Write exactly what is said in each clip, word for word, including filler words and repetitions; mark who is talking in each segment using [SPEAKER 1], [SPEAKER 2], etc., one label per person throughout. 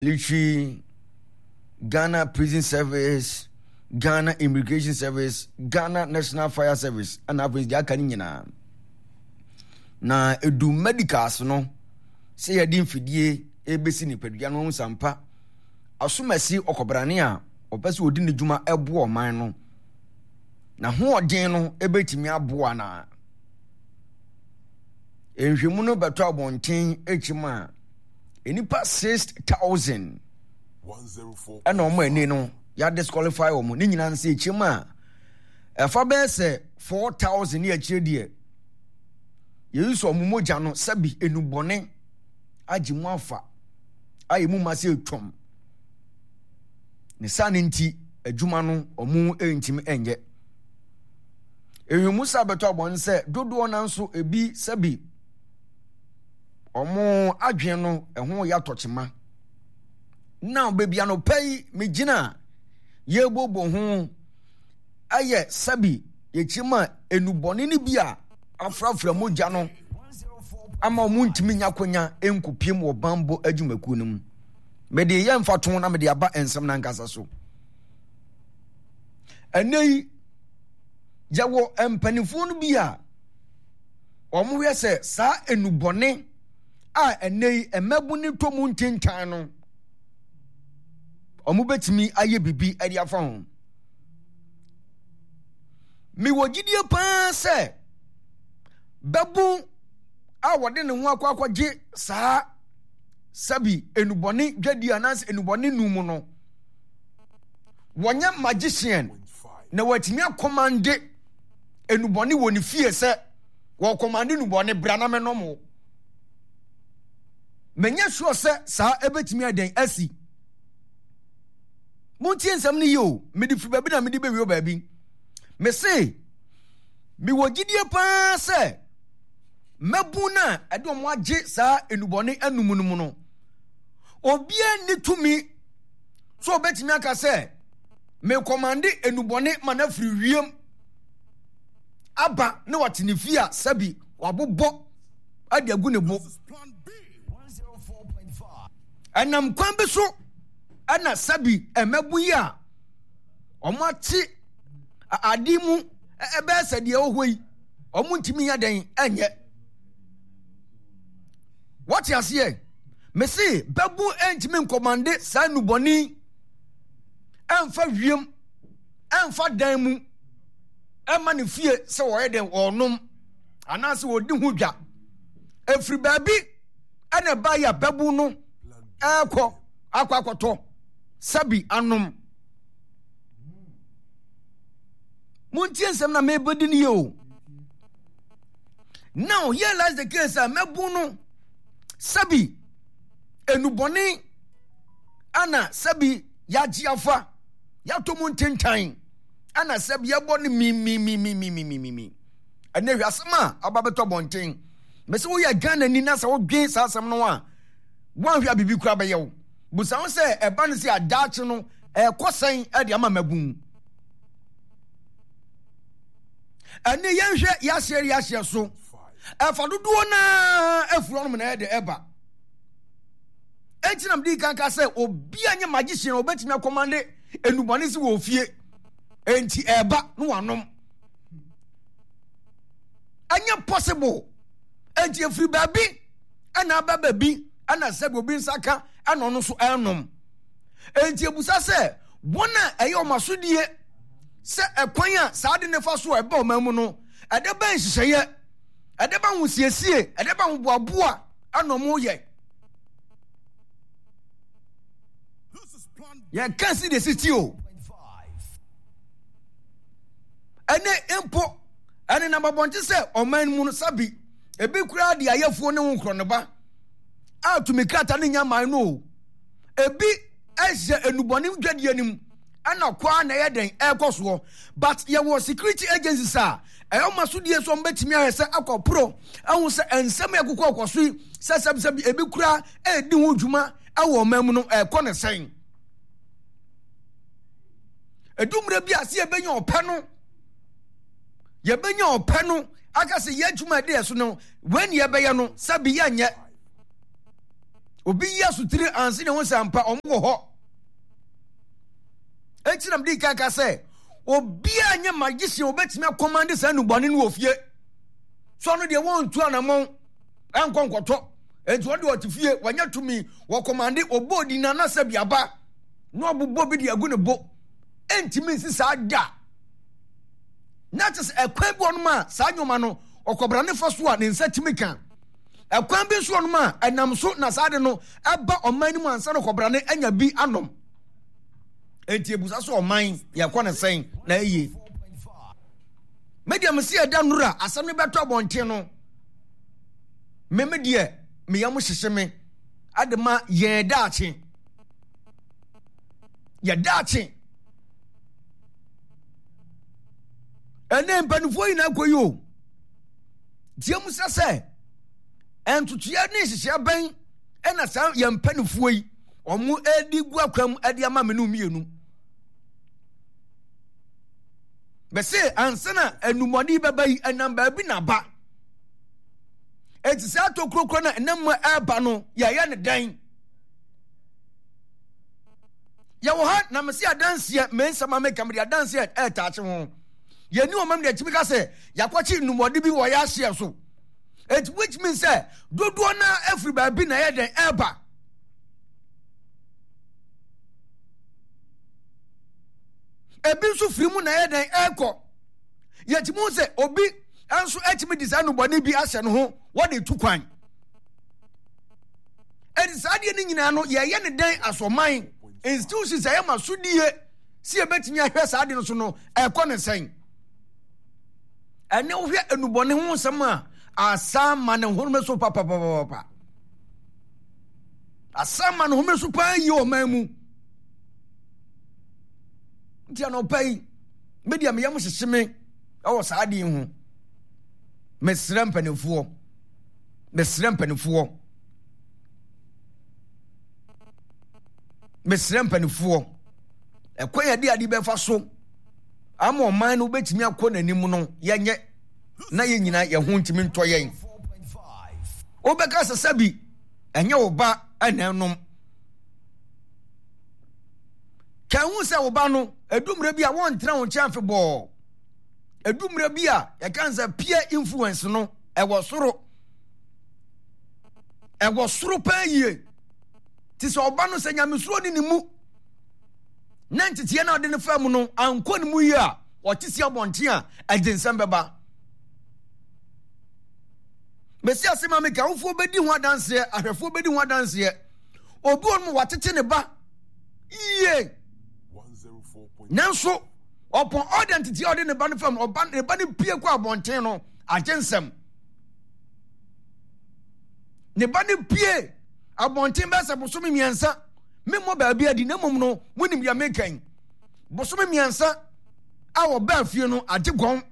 [SPEAKER 1] military, Ghana Prison Service, Ghana Immigration Service, Ghana National Fire Service, and I've been there. Na edu medicals no say ya din fidie ebesi ni pedua no nsampa asomasi okobrane a opese odi ne dwuma ebo oman no na ho odin no ebetimi aboa na enhwemu no beto abonten echima enipa six thousand one oh four ana omo ani no ya disqualify omo ni nyina nse echima efa be se four thousand ya chedie yesu omumoja no sabi enubone agimu afa ayemu mase etwom ne sane nti adwuma no omu entimi enye ehemu sabeto abon se dodo na nso ebi sabi omu adwen no eho ya tochema now baby ano pay me gina yebobo ho aye sabi yechima enubone ni bia afrafra moja no ama omuntimi nyakonya enkupiem wo bambo adwumaku no mu mede ye mfato na mede aba ensem na nkasa so anei jawo empanifo no bia omuhwe se sa enubone a anei emabu ni tomu ntintan no omubetimi aye bibi ade afa ho mi wogidie pa se babu a wode ne ho akwakwaje saa sabi enuboni dwadi anase enuboni numu no wonya magician na watimi akomande enuboni woni fie se wo komande enuboni brana menomo menya sure se saa ebetimi aden asi muntie nsam ne yo medi fi babi na medi bewi o babi me se mi wogidie pa se mabuna ade mo age saa enubone anumunum no obia ni tumi so obetimi aka se me commande enubone manafri wiem aba ne watenifia sabi wabobbo ade agu ne bo anam kwan be so ana sabi emabu ya omati adimu ebe sade ohoi omuntimi ya den enye what you see me say babu entimi nkomande sa nuboni emfa wiem emfa dan mu ema ne fie se wo yeden onum anase odi hu dwa efri babi ana ba ya babu no ekọ akwakoto sabi anum muntie nsem na mebodi ni yo now here lies the case a mebu no sabi enuboni ana sabi yaji afa yatomu ntentan ana sabi yaboni mi mi mi mi mi mi mi mi ene hwasema ababeto bonten mese wo ya Ghana ni na sa wo dwen sa asem no a wan hwa bibi kura beyew busan se eba no se adache no e kosan e de ama mabun ene yenhwe yahye yahye so efa dodo na afuro no na e de eba entinam di kan ka se obi anya magician obetimi akomande enubone se wo fie enti eba no wanom anya possible enti efri babi ana ababa bi ana sebe obi nsaka ana ono so enom enti ebusa se bona eyo masodie se ekwan a saade ne fa so eba o mamu no ade ban hihye ade ban husiesie ade ban boaboa ana mo ye ya can see the city o ene empo ene na babonje se o man mu no sabi ebe kura de ayefo ne wo nkro ne ba atumi krata ne nyama no ebi ehye enuboni dwade anim ana kwa na yeden ekoso but ye was security agencies a eyo masodie so mbetimi ahese akopro ehun se ensem yakokọ akoso se sabi ebi kura edi ho dwuma awo mamu no ekọ ne sen edumre bi ase ebenya opẹ no ye benya opẹ no aka se ye dwuma de so no when ye beye no sabi ye nye obi yesu tiri ansi ne ho sampa omo ho etinam di kaka say obi anya magician obetimi command say nu bone no ofie so no de won tu anamon enkonkoto enti wode otifie wanya tumi wo command obodi na na sabiaba no obobo bi de agu ne bo enti min si sa da not as a kwan bi onuma sa nyoma no okobra ne faso a ne nsatimi kan akwan bi so onuma enam so na sa de no eba oman ni mu ansa no kobra ne anya bi anom enti ebusa so oman ya kwa ne sen na eye media msi eda nura asam ne beto abonte no meme de me yam hyehye me adema ye daache ye daache ene mpanufo yi na akoyi o die mu sese entutua ne hyehye ban ena sa ye mpanufo yi omu edi gu akwam edi ama me no mienu bese ansana enumoni baba yi enamba bi na ba eti sa to krokro na enam aba no ya ya ne dan ya wo ha na mesi adanse mensama me kamri adanse e taache ho ye ni o mam de timi ka se yakwachi numodi bi wo ya hye so it which means say dodo na every ba bi na ye den eba ebi nso firi mu na ye den eko ye timi se obi anso etimi design numodi bi ahye no ho what they took kwan edi sadie ni nyina no ye ye ne den asoman institutions aye masudie si ebetimi ahwe sadie no so no eko ne sen ene wo hwe enubone ho nsem a asama ne ho meso papa papa papa asama ne ho meso pa yi o mamu ntia no pai media me yam hyehye me awo sadie ho mesrem panefo mesrem panefo mesrem panefo ekoya di adi be fa so ama oman no betimi akọ nanim no yenye na ye nyina ye ho ntimi nto yen obeka sasabi enye oba ananom kan hu se oba no edumre bi a won tra won chiamfe bo edumre bi a ye kan se peer influence no e wo soro e wo soro pa yie ti se oba no se nyamesuro ni ni mu na ntitie na ode ne fam no anko ne mu yi a otisi abonte a aginsem beba besi asema me ka wofo bedi ho adanse ahwefo bedi ho adanse obi on mu watete ne ba iye nanso upon identity ode ne ba ne fam oba ne ba ne pie kwa abonte no aginsem ne ba ne pie abonte ba se boso me miensa me mo ba bia di na mom no munim ya mekan boso me miensa a wo ba fie no agegon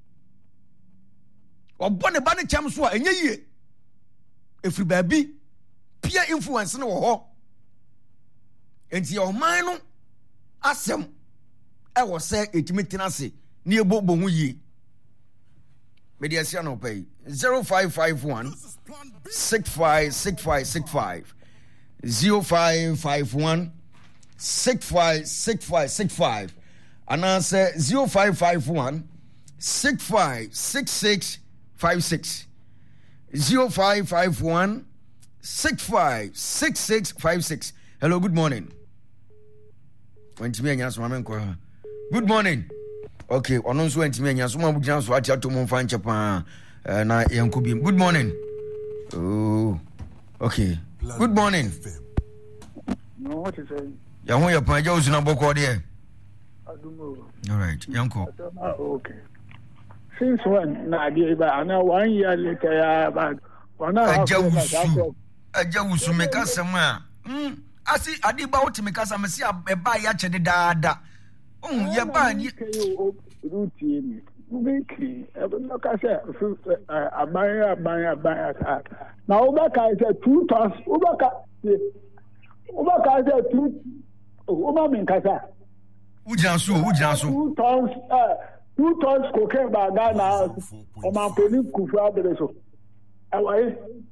[SPEAKER 1] obo ne ba ne cham so a enye yie efri ba bi peer influence no wo ho enti o man no asem e wo se etimi tenase ne ebobo hu yie media sia no pay zero five five one six five six five six five zero five five one six five six five six five and answer zero five five one six five six six five six zero five five one six five six six five six. Hello, good morning. When to me and Yasman, good morning. Okay, on also went to me and Yasman would just watch out to Monfan Japan and I am Kubim. Good morning. Oh, okay. Good morning.
[SPEAKER 2] No, what is it?
[SPEAKER 1] Yahu ya pa Jones na boko there.
[SPEAKER 2] Adumo.
[SPEAKER 1] All right, Yanko.
[SPEAKER 2] Okay. Since when na dia ba na one year later ya ba wana ha.
[SPEAKER 1] Ajawusu. Ajawusu meka sema. Mm. Asi adiba oti meka sema si eba ya chede daada. Um ye ba ni
[SPEAKER 2] routine. Ubeki. Ebe no ka se abaya abaya abaya. Na oba ka se two tons oba ka Oba ka se two oba min kasa.
[SPEAKER 1] Ujansu, ujansu.
[SPEAKER 2] Two tons uh, two tons cocaine ba Ghana o man peni kufu abere so. Awaye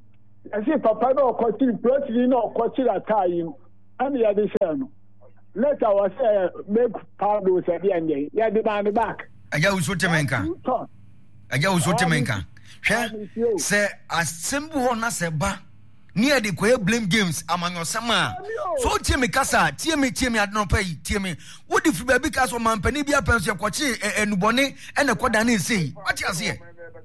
[SPEAKER 2] I see Papa no continue, protein no continue time. And the other say no. Let our say make pounds at the end. Yeah, the man back.
[SPEAKER 1] Aja usote menka. Aja usote menka. Hwe se asembu ho na se ba. Near the queer blame games among your summer. So Timmy Cassa, Timmy Timmy had no pay, Timmy. What if you be because of man penny be a pension quachi and bonnet and a quadani say? What you say?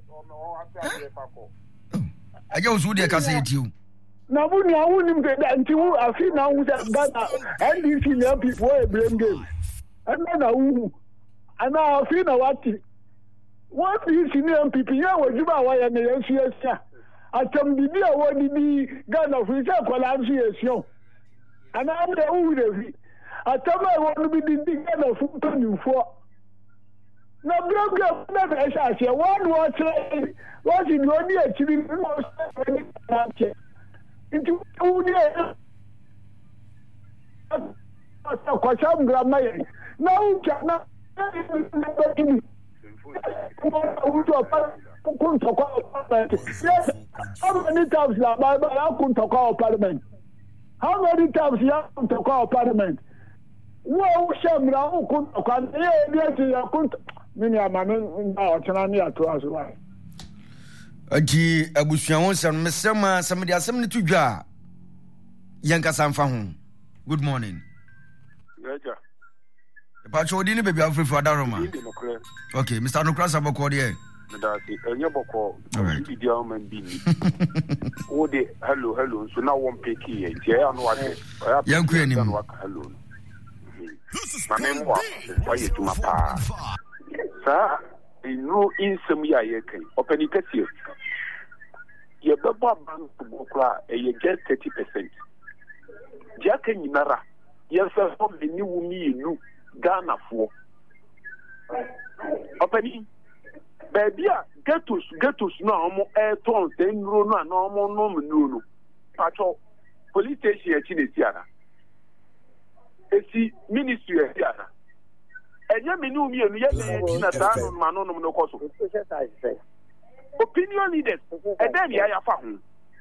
[SPEAKER 1] I just would say to you.
[SPEAKER 2] Now, when I wouldn't get until I feel now that Ghana and these young people blame games. And then I woo. And now I feel what what is young people here was you about why and the N C S. Atam bibi a wodi bi Ghana fi se kwala association ana am de wu de fi atam a wodi bi di Ghana fu tonifo na blog na be sha se one what what in odi a chiri no se na che into udi a ko sam grama ye na u na yes. How many times la Bible I couldn't talk about parliament? How many times you couldn't talk about parliament? Wo sham na o couldn't talk about eh yes you couldn't mini amane na o tena ni ato aso wa.
[SPEAKER 1] Aji abusuan won sam mesema sam dia sam ni tudwa yanka samfa ho. Good morning.
[SPEAKER 3] Yaja.
[SPEAKER 1] Ba chodi ni baby afrefu adaroma. Okay, Mister Nokrasa boko de.
[SPEAKER 3] That's it. And you're boko. Video man be. Oh, de hello, hello. So now one pick here. Yeah, I know what.
[SPEAKER 1] Young queen.
[SPEAKER 3] Hello. My name was why you to my pa. Sir, you know in some year you can open it at you. Your baba bank to Bokra, and you get thirty percent. Jack and Nara. Yes, sir, from the new me, you Ghana for. Opening. Baby, get us, get us now. More air tones, then no, no, no, no, no, no. Patrol, police station, Chinesiana. Esi ministry, Tiana. And you know me, and yet, man, no, no, cost. Opinion leaders, and then ya found.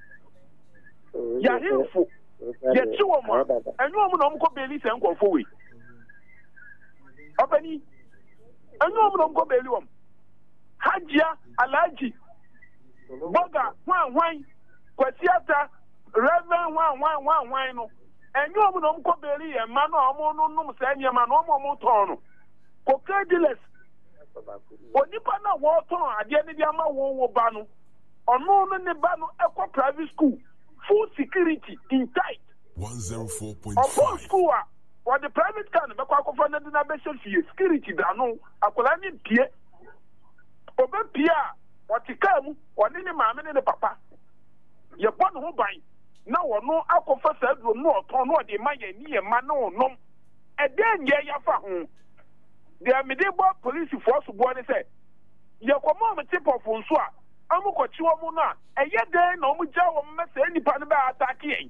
[SPEAKER 3] Ya info, ya two more, and no one go belly and go for we. Opening, and no one go belly. Hajia Alaji Boga one wine Kwasiata Reverend one one one wine no and you no ko beli e ma no omo no no se anya ma no omo mo ton no ko creditless onipa na wo ton ade ne dia ma wo wo ba no ono no ne ba no e ko private school full security in tight
[SPEAKER 4] one oh four point
[SPEAKER 3] five school or the private can be kwa ko fa na na be security da no akola ni pie obe pia watika mu woni ni maame ne papa ye bɔ no ho ban na wono akofa saduro no oton no de ma ye ni ye ma no nom eden ye ya fa ho de amede bo police force bo ne say ye komo me tip of nso a amukochi wo mu na eye den na omu ja wo mmese nipa ne ba attack yen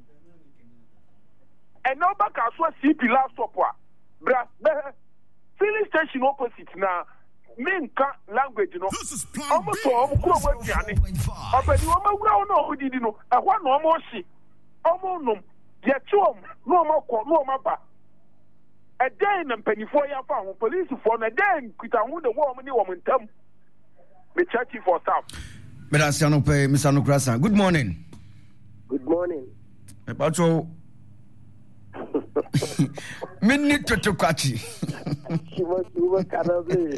[SPEAKER 3] eno ba ka so C P laptop a bra filling station opposite na Minka language no. Almost all of them Yanni. But you are well known who did know. I want no more she. Almost no. Yet, no more, no mappa. A day and penny for your farm, police for a day, quit a woman, woman, woman, come. The church for staff.
[SPEAKER 1] Mister Pay, Mister Nokrasa. Good morning.
[SPEAKER 5] Good morning.
[SPEAKER 1] About your minute to catchy.
[SPEAKER 5] She was over Carabli.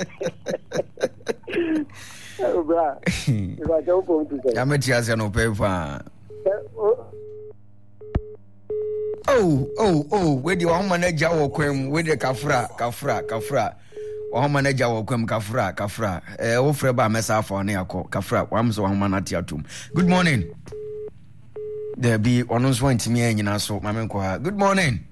[SPEAKER 5] Oh, bra. If I don't go to say,
[SPEAKER 1] I'm a Tias no paper. Oh, oh, oh, where do you want manager or quem with the Kafra, Kafra, Kafra? Or manager or quem Kafra, Kafra? Eh, oh, Freba Messa for Neako, Kafra, Wams or Manatiatum. Good morning. There be one who's going to me and you so, Mamma. Good morning.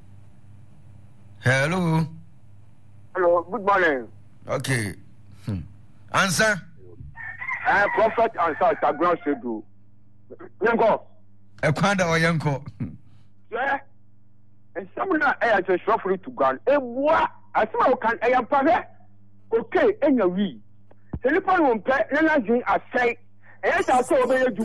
[SPEAKER 1] Hello.
[SPEAKER 3] Hello, good morning.
[SPEAKER 1] Okay. Hmm. Answer.
[SPEAKER 3] Uh, Prophet answer is a ground schedule. Yanko.
[SPEAKER 1] A quanda or Yanko.
[SPEAKER 3] Yeah. And someone I just refer to God. Eh, what? I smell can I am perfect. Okay, and a we. The little one pet, then I think I say, and I shall obey you.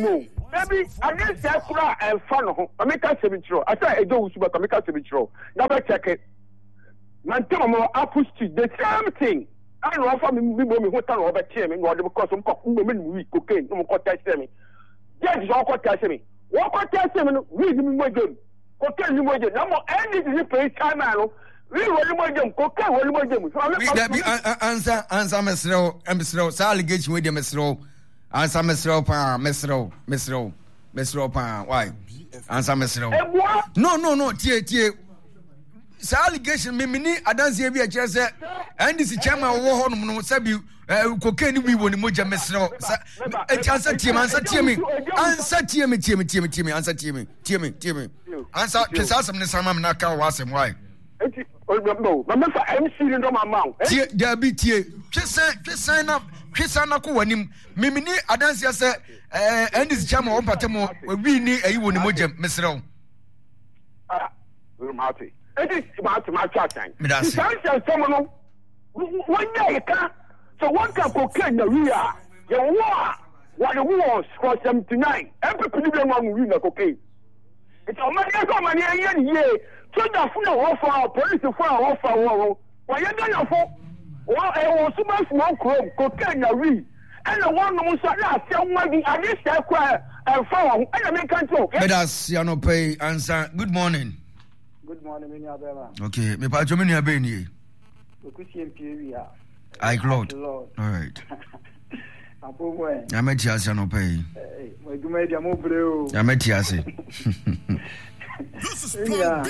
[SPEAKER 3] maybe against that kura and fun ho ameka semitro asa ejo usuba ameka semitro na be check it man tell me apple street the same thing I know for me me me ho tan over tie me no because um ko me me cocaine no ko test me judge so ko test me wo ko test me no we ni mo dem cocaine ni mo dem na mo any this pay time no we woli mo dem cocaine woli mo dem so
[SPEAKER 1] we that be answer answer mesro mesro sa allegation we dem mesro answer mesro pa mesro mesro mesro pa why answer mesro no no no tie tie sa allegation me mini adanse bi a kire se N D C chairman wo ho no no sabi cocaine wi woni moja mesro answer tie me answer tie me answer tie me tie me tie me tie me answer tie me tie me tie me answer kesa asem ne sama me na ka wa asem why
[SPEAKER 3] enti no ma me fa M C ni ndo mama
[SPEAKER 1] tie da bi tie twese twese na twese na ko wanim me mini adanse se N D C chairman wo patemo wi ni ayi woni moja mesro
[SPEAKER 3] ah mate it is about my chatting.
[SPEAKER 1] That's
[SPEAKER 3] it. Someone one day, so one can cocaine the real. You war what the wars for seventy-nine. Every people want to win cocaine. It's a man, so many years. So the full offer our police for our offer. Why you don't know? Well, I was so much more cocaine the real. And the one who said that someone at this square and found and I can't talk.
[SPEAKER 1] Let us, you know, pay answer. Good morning.
[SPEAKER 5] Good morning, Minya Bema.
[SPEAKER 1] Okay, me pa jomi ni abeni.
[SPEAKER 5] Okusi mpia.
[SPEAKER 1] I Claude. All right.
[SPEAKER 5] Apo mwe.
[SPEAKER 1] Ya meti ase no pay.
[SPEAKER 5] Eh, mo duma dia mo breo.
[SPEAKER 1] Ya meti ase.
[SPEAKER 5] Yeah.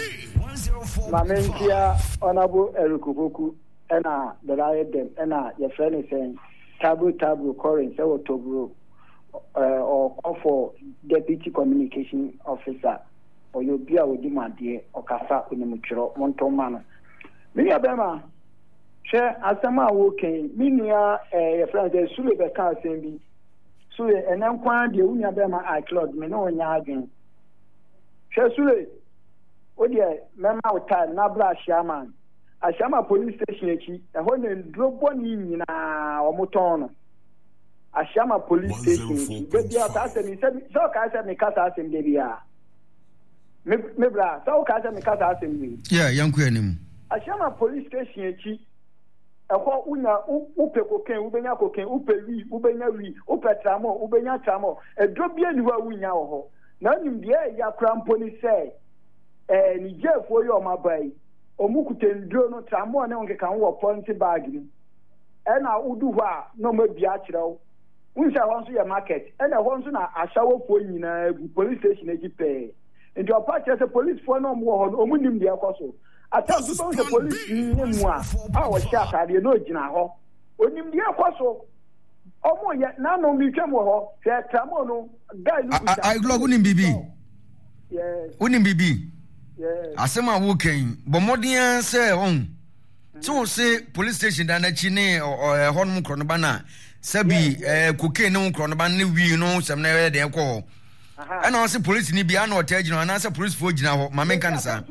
[SPEAKER 5] Mamentia honorable Erukuboku ena delaye dem ena your friend is saying tabu tabu current say otobro uh, or call for deputy communication officer. Or you be a demandie or casa unimuchro montomano. Many of them are share asama walking, minia a friend, Sule Beca Sembi, Sule, and then quan the Unia Bema I Claude, Mino and Yagin. Share Sule, oh dear, Mama Time, Nabla Shaman, a Shama police station, a whole drop one in or Motono. A Shama police station, but the other he said, so I said, Mikasa Sim Debia. Me me bra so ka say me ka say asem
[SPEAKER 1] yeah yanku anim
[SPEAKER 5] Ashama police station echi ehwo unya upe cocaine ubenya cocaine upe wi ubenya wi upe tramo ubenya tramo edrobia ni wa unya wo ho na nim de ya kram police say eh ni jefo yo mabai omukute ndro no tramo na onke kan wo point bag ni e na udu ho a no ma bia kirewo unsa ho so ya market e na ho so na ashawo fo nyina police station echi pe. And your party as a police for no more on Omunim de Akoso. I tell you, the police in moi, our shot at the no Jinaho. Onim de Akoso. Oh, yet none of me came over. Tamono, guy.
[SPEAKER 1] I log on in B B.
[SPEAKER 5] Yes.
[SPEAKER 1] Unim B B.
[SPEAKER 5] Yes.
[SPEAKER 1] Asema walking, but more than say on. So say police station than a chine or a horn chronobana. Sabi, cocaine no chronoban, we know some never there call. And also police ni bia no tell you and answer police for gina ho ma men kan sa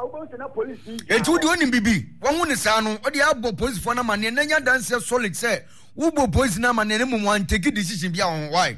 [SPEAKER 1] e tu di oni bibi won hu ni sa no o di abo police for na mane na nya dance solid say wo bo police na mane ne mu wan take decision bia on why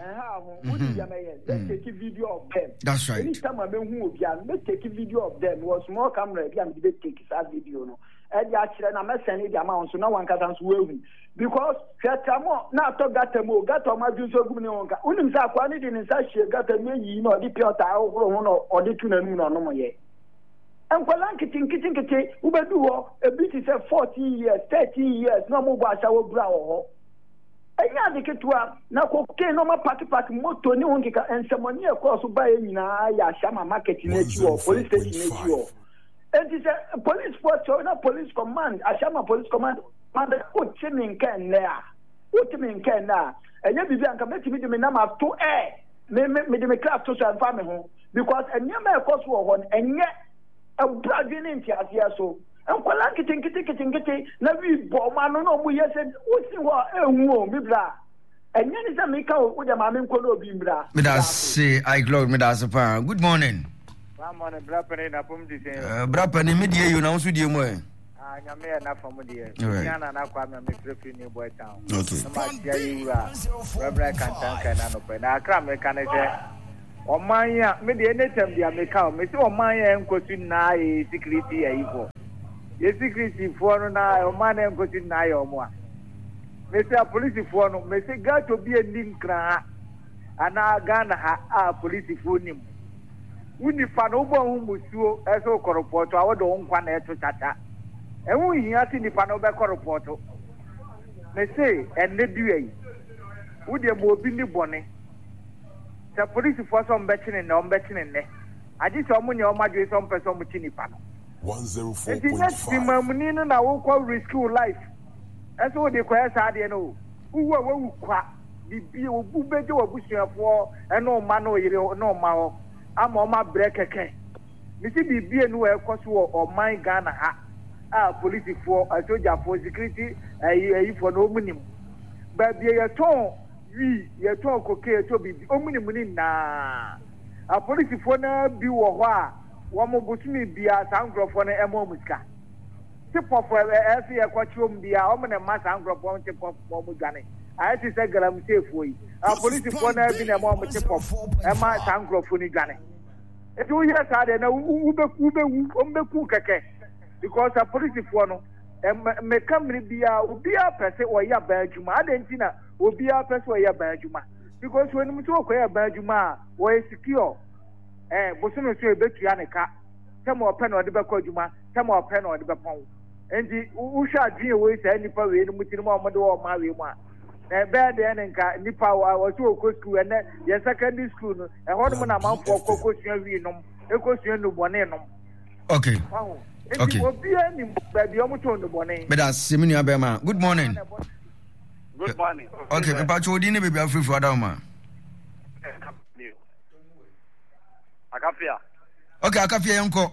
[SPEAKER 5] take video of them.
[SPEAKER 1] That's right.
[SPEAKER 5] Anytime I mean who bia me take video of them was small camera bia me take that video no e di akire na me send the amount so na wan ka san so wehu because Fiatamo na to gatamo gato ma ju so gumni onka unim sa kwa ni di ni sa hie gatamo yi no di piota ahoro ho no odi tu nanu no no mo ye enkwala nkitin kitin kitin ubedu ho e bi ti say fourteen years thirteen years no mo gba asawo bra ho enya de ketua na koke no ma party party moto ni honki ka ensemoni e ko so ba ye nyina ya shama market ni echi ho police station ni echi ho and it is police force na police command ashama police command and put him in can there. Put him in can there. And you be anka make me the number two air. Me me me class to and family home because and you may cause one and yet a bragging in here so. And kwa lanki tinki tinki tinki na we bo man no mu yes what see what e hu mi bra. And you is make out with the mammy ko bi bra.
[SPEAKER 1] Me da say I glory me da pa. Good morning.
[SPEAKER 5] Good morning bra pere na pum di say.
[SPEAKER 1] Eh bra pere me die you na so die mo e.
[SPEAKER 5] Nyame na from there. Nyana na kwa me free new boy town.
[SPEAKER 1] Okay.
[SPEAKER 5] Na ma dia yura. Rebra kan tan kan na no pe. Na akra me kan say
[SPEAKER 4] Omanya, maybe any time they make out. Mister Omanya and Cosin Nai, security, a equal. Yes, security for now, Omana and Cosin Nai or more. Mister Police for no, Mister got to be a linkra, and I Ghana a police for him. Wouldn't fan over whom was so as a corrupt, our own one to Tata. And we hear the Panoba corrupt. They say, and they do a would you move in the bonnet? The police for some betting and non betting in there. I just saw money on my day some person with Chini Pano.
[SPEAKER 6] one oh four
[SPEAKER 4] point five. Mamma, I will call rescue life. That's what they call I know. Who were quack? The beer who bet you a bush for and no man or no mao. I'm on my breaker. Mister B B and where cost or my Ghana ha. Ah, police for a soldier for security, a for no minimum. But be a tone. We, your talk okay to be only money na. A police for na be wa one more butumi be a sound crop for a momuska. Tip off every aquatum be a woman and mass sound crop on tip of Momugani. I had to say, I'm safe for you. A police for na be a moment tip off a mass sound crop for Nigani. If you hear Sada, no Uber Uber Umbe Kukake because a police for no and may come be a be a person or ya Belgium. I didn't know. Obi a person where you Belgium because when we talk where Belgium where secure eh bosono so e betu aneka tell or pen or the Becojuma tell or pen or the Bepon and the Usha dream away to any power in Mutima or Mariwa and bad then and Nipa was so close to and then your secondary school and what man amount for Coco Sierra Eco Bonenum.
[SPEAKER 1] Okay. Okay.
[SPEAKER 4] But
[SPEAKER 1] that's Siminia Bema. Good morning.
[SPEAKER 3] Good morning.
[SPEAKER 1] Okay, me pacho di ne baby afri for Adama.
[SPEAKER 3] Akafia.
[SPEAKER 1] Okay, Akafia yanko.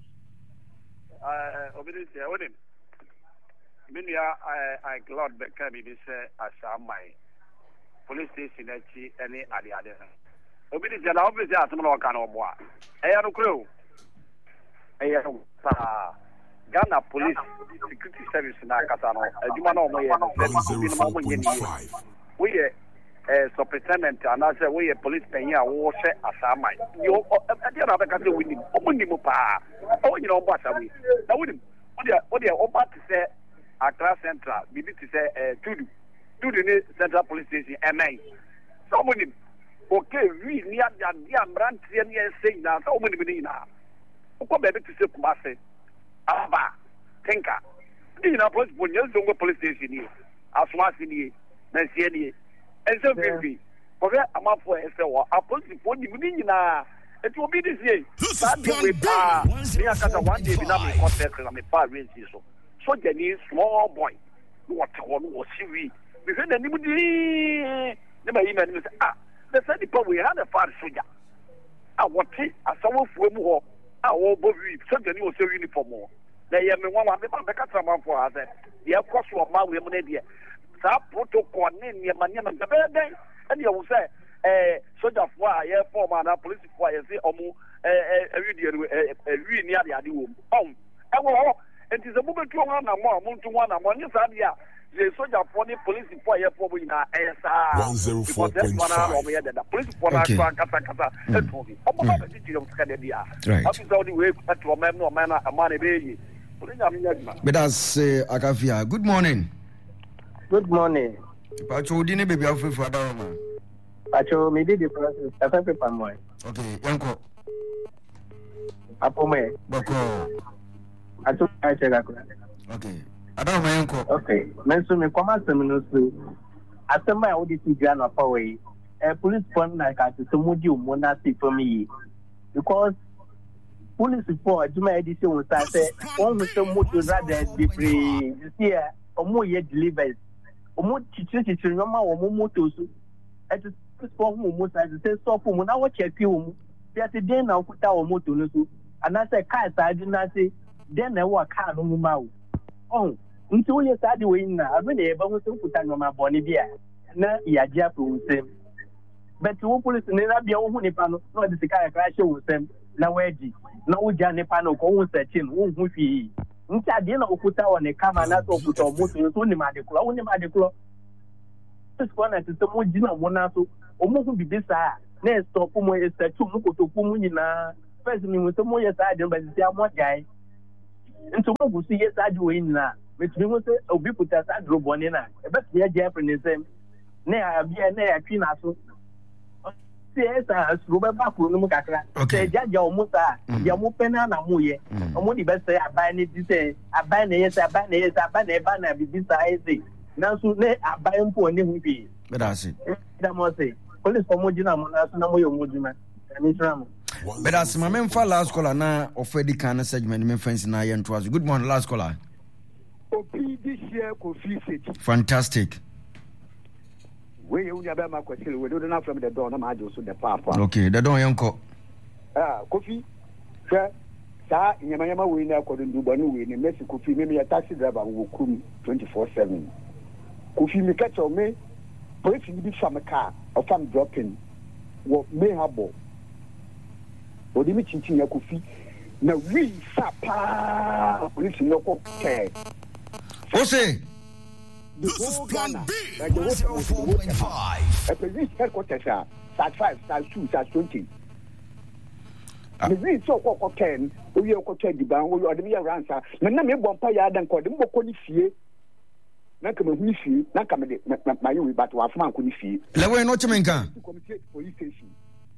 [SPEAKER 3] Uh, obedient, onim. Minia I I Lord Beckham be say asamai. Police station echi any ade ade. Obedient na obviously asem na oka na obo a. Eya no kro. Eya no sa Ghana Police Security Service na kasa no adwuma na omo ye no se we ye eh superintendent anase we ye police penny a wo hwe asamai yo ade na be kasa we nim omo nim pa o nyina obo asamai na we nim o de o de oba ti se Accra Central bibi ti se eh tudu tudu ni Central Police Station M A so omo nim okay we ni ada dia mbrantie ni ensei na so omo nim ni na ko be be ti se Kumase Aba, Tinka. You know, police, when you're doing police station here, as well as in here, Nancy, and so maybe. For that, I'm up for it. So, I put the phone in now. It will be this year. That way, ah, me, I got one day without me contact and I'm a far range. So, so the new small boy, what one was she? Because then you would never even say, ah, the funny part we had a far soldier. I want it as someone for more. Ah, oh, Bobby, something was so uniform. They have me one of the Beckham for us. The of course, what my women idea. Some protocol name your man, and the bad day, and you will say, eh, soldier for a former police for a say, omu, a video, a really near the idea. Um, and it is a movement to one and more, moon to one and one. Yes, idea. The soldier for the police for a former in our S R one oh four point five. The police for our Kata Kata.
[SPEAKER 1] Right. But that's uh, Akafia. Good morning.
[SPEAKER 7] Good morning.
[SPEAKER 1] Pacho dine baby afri for Adama.
[SPEAKER 7] Pacho me did the process. I think paper more.
[SPEAKER 1] Okay, yanko.
[SPEAKER 7] Apo me.
[SPEAKER 1] Bako.
[SPEAKER 7] Ato I check that.
[SPEAKER 1] Okay. Adama yanko.
[SPEAKER 7] Okay. Menso me come asem no so. Asema I would see Ghana for way. A police phone like at so mudi umona see for me. Because police report Juma edition will start say one with some motor rather be free this year or more yet delivers. Omo chichi chichi nyoma omo moto so et is for who mo say say so for mo na wo check you say say den na okuta o moto no so and I say car side na say den na wo car no mu ma wo oh nti wo ye side we na abi na e ba ho so okuta nyoma boni bia na ya dia pro nsem but wo police ne na bia wo hu nipa no na de sika ya crash wo nsem na wedi na wo ja nipa no ko wo search no wo hu fi nti ade na okuta wo ne kama na so okuta o moto so ni ma de kula wo ni ma de kula this one at the mo jina mo na so o mo hu bibi sa na stop mo e statu mo kotoku mu nyina first me mo so mo yes ade ba si amo jai nto mo gusi yes ade we nyina metumi mo se obi puta sa drobone na e be tie je afre ne sem na abia na ya twi na so se esa srobe ba ko no mu kakra se jaja o mo sa ya mo pena na mo ye o mo di be se abai ne di se abai na yes abai na yes abai na ba na bibi sa ese na so ne abai mpo ne hu bi
[SPEAKER 1] be da se
[SPEAKER 7] da mo se police for mo jina mo na so na mo yo mo juma ani tram
[SPEAKER 1] be da se ma me mfa last caller na ofedi kan segment me fancy na ye nto good morning last caller.
[SPEAKER 6] Opi this year Kofi City.
[SPEAKER 1] Fantastic.
[SPEAKER 6] Where you never make question. We do not from the door. No matter so the papa.
[SPEAKER 1] Okay, the door yanko.
[SPEAKER 6] Ah, Kofi. Sir, sir, nyama nyama we na ko ndu banu we ni Messi Kofi me me taxi driver wo kum twenty-four seven. Kofi me catch o me. Police ni bi fam car or fam dropping. Wo me habo. Odi mi chinchin ya Kofi. Na we sapa. Police no ko care.
[SPEAKER 1] Ose.
[SPEAKER 8] This is Plan B.
[SPEAKER 6] zero four point five. A police headquarters are sat five, sat two, sat twenty. The reason so called ten, we are called ten, or the mere answer. Now, me one pay than called them Boconi fee. Nakam of Nishi, Nakam, my you, but Wafman could see.
[SPEAKER 1] Lewen, what you mean?
[SPEAKER 6] Police station.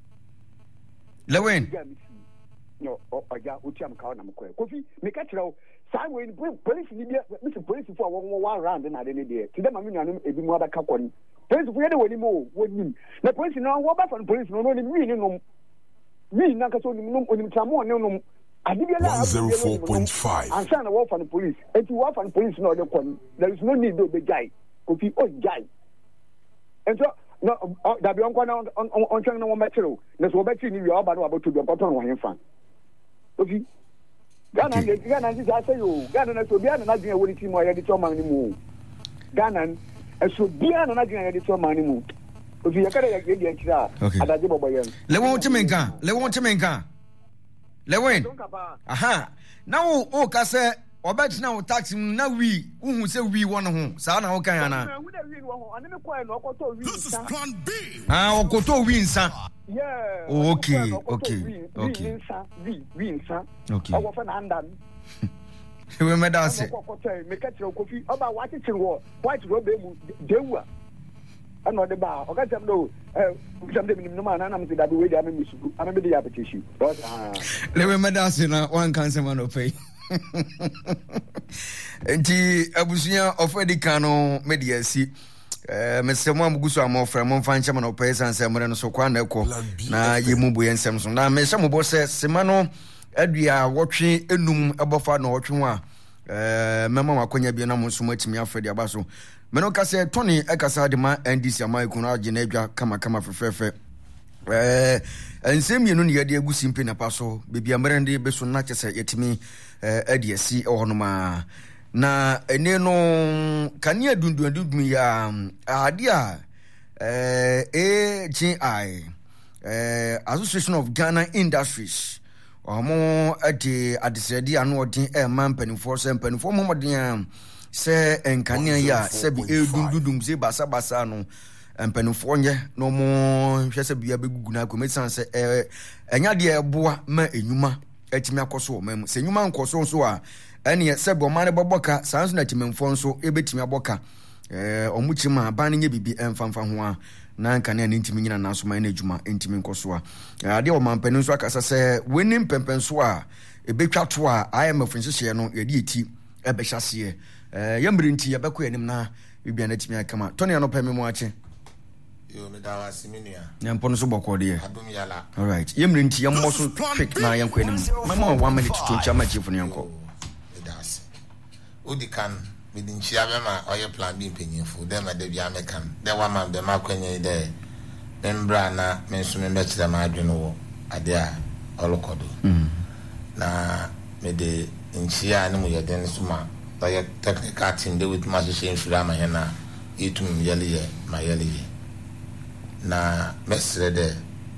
[SPEAKER 1] Lewen.
[SPEAKER 6] No, or Utiam Kaunam Kofi, make a trail. Simon, police, Mister Police for one round and I didn't dare. To them, I mean, I'm a bit more than Capon. Police, we had any more. What mean? The police now, what about police? No, no, me, no, me, Nakasoni, no, no, no, I did
[SPEAKER 8] one zero four point five.
[SPEAKER 6] I'm trying to work for the police. If you work for the police, no, there is no need to be guy. Kofi, oh, guy. And so, no, that be on on trying to one material. That's what betting you are about to be about on one fan. Okay. Ghana, Ghana, this I say you. Ghana, so be an idea when it's more editor money move. Ghana, and so be an idea editor money move. If you can't get the extra,
[SPEAKER 1] okay.
[SPEAKER 6] I don't know.
[SPEAKER 1] Le won't you make a le won't you make a le win. Aha. Now, oh, Cassa, or bet now taxi now we who say we want home. Sana, okay, Anna.
[SPEAKER 8] This is Plan B.
[SPEAKER 1] Ah, Okoto wins, sir.
[SPEAKER 6] Yeah.
[SPEAKER 1] Oh, okay, okay, okay. Okay.
[SPEAKER 6] I was an andan.
[SPEAKER 1] We made us say.
[SPEAKER 6] Make a coffee about what it's in war. White robe, they were. I'm not the bar. I got them no. Something no man, I'm the way I'm in I'm the application. But
[SPEAKER 1] let me made us in one cancer man of pay. Enti abusunya ofedi kano media si eh Mister Mwamugusu amofra momfa nchama no pesa nsem no so kwa na ekọ na yemubu yensem so na me hye mo se sema no adua wotwe enum ebofa na wotwe ho a eh mema makonya bi na mo so matimi afedi abaso me no kase Tony ekasa de ma N D C amaiku na age na adwa kama kama fefefe eh ensem yenu ne yade agusi mpe na paso bebia mrende beso na chese yetimi eh adiasi ohonoma na ene no kania dundundundum ya ade a eh A G I eh Association of Ghana Industries omo ade adesedi anu odin e man penifo se penifo momodin se enkania ya se bi edundundum se basa basa no empenifo nye no mo hwese bia begugu na komesan se eh enya de eboa ma enyuma atimi akoso o mam se enyuma nkoso so a ene se bo mane boboka sanso na timemfo nso ebetimi aboka eh omuchima ban nye bibi emfamfa ho a na nka na ntimi nyina na so man na ejuma ntimi nkoso a ade o mampani nso akasa se weni mpempenso a ebetwa to a I M F nhyehyɛ no yedi eti ebehyasie eh yamri nti yabekɔ anim na bibia na timi akama Tony anopa me mu ache
[SPEAKER 9] yo me dawa siminia
[SPEAKER 1] nyampo no so bɔkɔ de
[SPEAKER 9] adum yala
[SPEAKER 1] all right yamri nti yammo so quick na yankɔ anim mama one minute to chama chief no yankɔ
[SPEAKER 9] das odi kan me din chia be ma oye Plan B mpanyinfo dem na de bia me kan de wa ma be ma kwanye de membra na me nso me betire ma adwene wo ade a olokodo na me de nchia ne mu ye den so ma oye technical team de with ma so shira ma hena itum yele ye ma yele ye na mesre de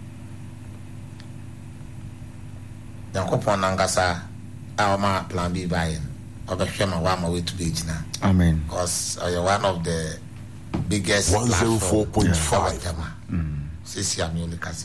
[SPEAKER 9] yakopon nangasa awma Plan B buy obehwema wa ma we to be jina
[SPEAKER 1] amen
[SPEAKER 9] because uh, you're one of the biggest
[SPEAKER 8] one oh four point five
[SPEAKER 9] mm. sisi ami ole kase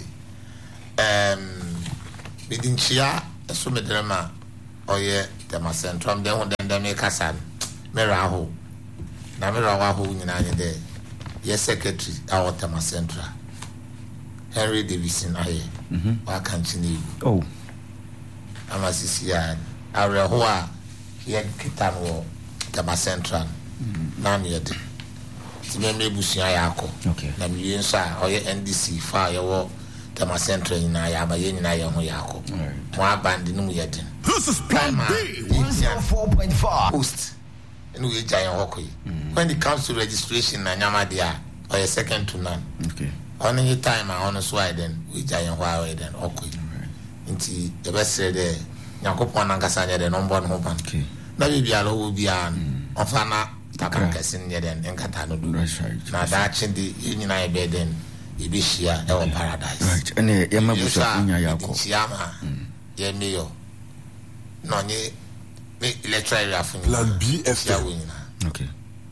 [SPEAKER 9] um bidinchia eso medrema oye tema central dem ho dem dem kasa mera ho na mera wa ho nyina nye de yes secretary our tema central Henry Davidson aye mhm wa kan chini
[SPEAKER 1] oh
[SPEAKER 9] ama sisi ya awre ho a ye kitan wo tema central na me yede ti me me busia ya akọ na me yen sa oye N D C fa ye wo tema central nyina ya ba ye nyina ye ho ya akọ mo abandi no mu yede
[SPEAKER 8] this is plan B
[SPEAKER 10] one oh four point five
[SPEAKER 9] post enu we giant hokoi when it comes to registration na nyama dia or second to none
[SPEAKER 1] okay
[SPEAKER 9] on any time I on so I then we giant why then hokoi nti the best de yakopon ankasa nye de number no ban
[SPEAKER 1] okay
[SPEAKER 9] na bibia lo wo bia ofana takan kasin nye den enkata no do na da chindi nyina e be den e be shia e won paradise
[SPEAKER 1] right ene ye mabuso kunya yako
[SPEAKER 9] chiama ye meyo no nye me electoral rafin
[SPEAKER 8] plan B F M
[SPEAKER 1] okay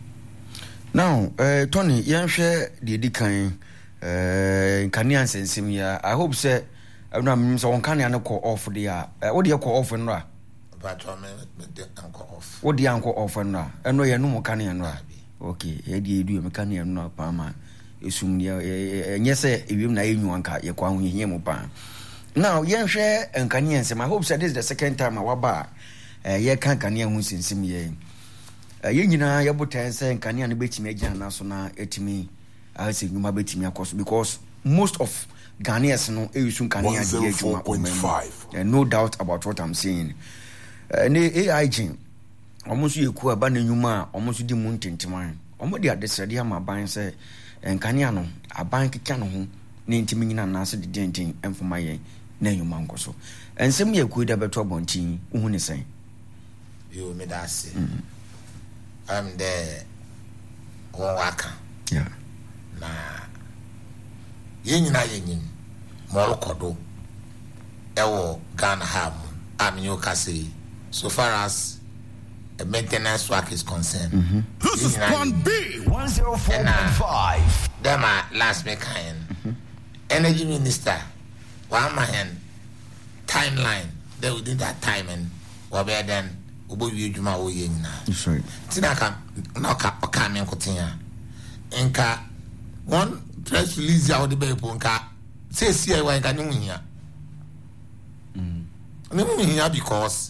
[SPEAKER 1] now uh Tony yenhwe de dikan eh kania sensim ya I hope say na me so kania no call off dia wo de call off no a
[SPEAKER 9] but me me de call off
[SPEAKER 1] wo de call off no a eno ye no mo kania no a okay ye de edu me kania no pa ma esum ya enye se ewiem na enyu anka ye kwa ho hie mo pa now yenhwe nkania nsem I hope say this is the second time awaba eh ye kan kania ho sensim ye ye nyina ye botan se nkania no betimi agina na so na etimi a se nyuma betimi akoso because most of Ghanaians no e use nkania de adwuma and no doubt about what I'm saying uh, ne A I G almost ye ku aba na nyuma almost di mu ntenteman omo de adesrede ama ban se nkania no aban keka no ho ne ntimi nyina na se de denten emfoma ye na nyuma nkoso ensem ye ku da beto abontin uhu ne sen
[SPEAKER 9] you me that say I'm there one waka
[SPEAKER 1] yeah
[SPEAKER 9] na ye nyina ye nyin mo kodo ewo Ghana ham am you can say so far as a maintenance work is concerned
[SPEAKER 1] mm-hmm.
[SPEAKER 8] this is plan B
[SPEAKER 10] one oh four point five
[SPEAKER 9] them are last me kind mm-hmm. energy minister one man timeline they within that time and what better than obo wi adwuma wo ye nyina
[SPEAKER 1] that's right
[SPEAKER 9] tinaka na ka ka me nkotia enka one press release ya odi be po nka say see I wa nka nyu hia
[SPEAKER 1] mm
[SPEAKER 9] nyu hia because